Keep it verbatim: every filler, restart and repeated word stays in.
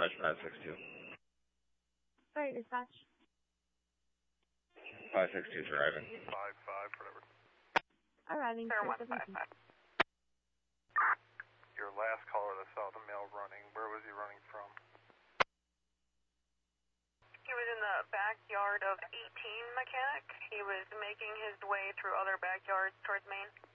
dispatch five six two. Sorry, dispatch. five six two is arriving. five five, whatever. Arriving. Sir, one five five. Your last caller that saw the male running, where was he running from? He was in the backyard of eighteen Mechanic. He was making his way through other backyards towards Main.